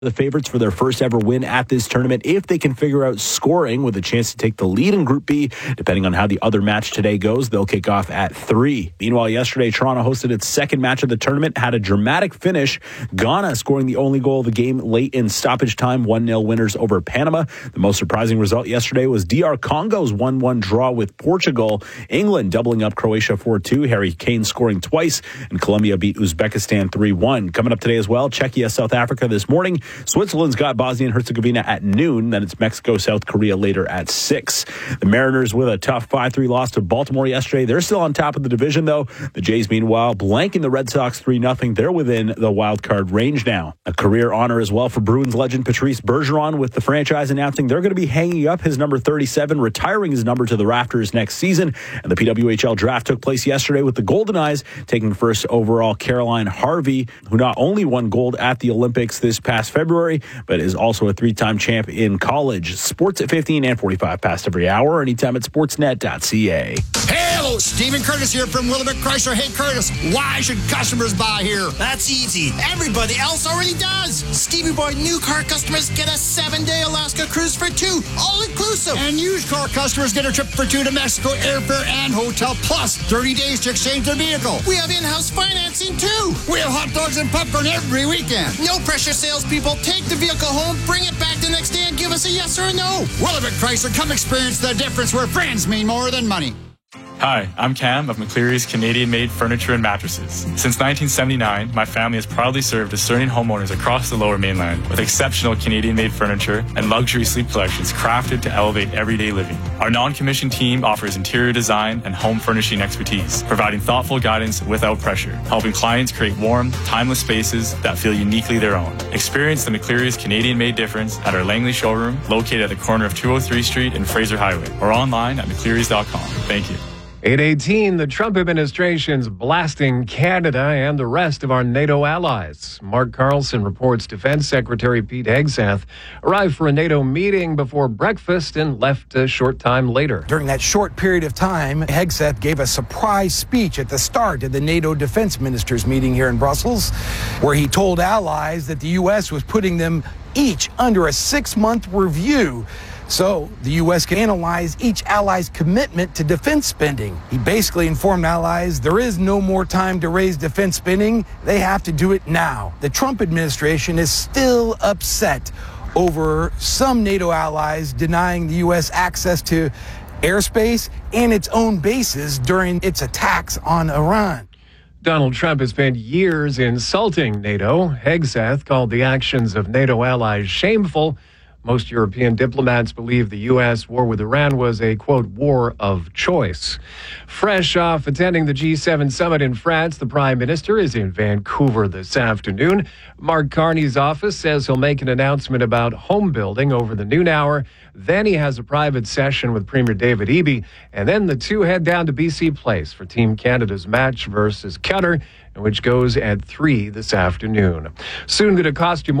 The favorites for their first ever win at this tournament if they can figure out scoring with a chance to take the lead in Group B. Depending on how the other match today goes, they'll kick off at 3. Meanwhile, yesterday, Toronto hosted its second match of the tournament, had a dramatic finish. Ghana scoring the only goal of the game late in stoppage time, 1-0 winners over Panama. The most surprising result yesterday was DR Congo's 1-1 draw with Portugal. England doubling up Croatia 4-2, Harry Kane scoring twice, and Colombia beat Uzbekistan 3-1. Coming up today as well, Czechia, South Africa this morning. Switzerland's got Bosnia and Herzegovina at noon. Then it's Mexico, South Korea later at 6. The Mariners with a tough 5-3 loss to Baltimore yesterday. They're still on top of the division, though. The Jays, meanwhile, blanking the Red Sox 3-0. They're within the wild card range now. A career honor as well for Bruins legend Patrice Bergeron, with the franchise announcing they're going to be hanging up his number 37, retiring his number to the rafters next season. And the PWHL draft took place yesterday with the Golden Eyes taking first overall Caroline Harvey, who not only won gold at the Olympics this past February, but is also a 3-time champ in college. Sports at 15 and 45 past every hour, anytime at sportsnet.ca. Hello, Stephen Curtis here from Willamette Chrysler. Hey, Curtis, why should customers buy here? That's easy. Everybody else already does. Stevie Boy new car customers get a 7-day Alaska cruise for 2, all inclusive. And used car customers get a trip for 2 to Mexico, airfare and hotel, plus 30 days to exchange their vehicle. We have in-house financing, too. We have hot dogs and popcorn every weekend. No pressure, salespeople. Take the vehicle home, bring it back the next day, and give us a yes or a no. Willamette Chrysler, come experience the difference where friends mean more than money. Hi, I'm Cam of McCleary's Canadian-made furniture and mattresses. Since 1979, my family has proudly served discerning homeowners across the Lower Mainland with exceptional Canadian-made furniture and luxury sleep collections crafted to elevate everyday living. Our non-commissioned team offers interior design and home furnishing expertise, providing thoughtful guidance without pressure, helping clients create warm, timeless spaces that feel uniquely their own. Experience the McCleary's Canadian-made difference at our Langley showroom, located at the corner of 203 Street and Fraser Highway, or online at mcclearys.com. Thank you. 8:18, the Trump administration's blasting Canada and the rest of our NATO allies. Mark Carlson reports Defense Secretary Pete Hegseth arrived for a NATO meeting before breakfast and left a short time later. During that short period of time, Hegseth gave a surprise speech at the start of the NATO defense ministers meeting here in Brussels, where he told allies that the U.S. was putting them each under a 6-month review, so the U.S. can analyze each ally's commitment to defense spending. He basically informed allies there is no more time to raise defense spending. They have to do it now. The Trump administration is still upset over some NATO allies denying the U.S. access to airspace and its own bases during its attacks on Iran. Donald Trump has spent years insulting NATO. Hegseth called the actions of NATO allies shameful. Most European diplomats believe the U.S. war with Iran was a, quote, war of choice. Fresh off attending the G7 summit in France, the Prime Minister is in Vancouver this afternoon. Mark Carney's office says he'll make an announcement about home building over the noon hour. Then he has a private session with Premier David Eby. And then the two head down to BC Place for Team Canada's match versus Qatar, which goes at 3 this afternoon. Soon going to cost you more.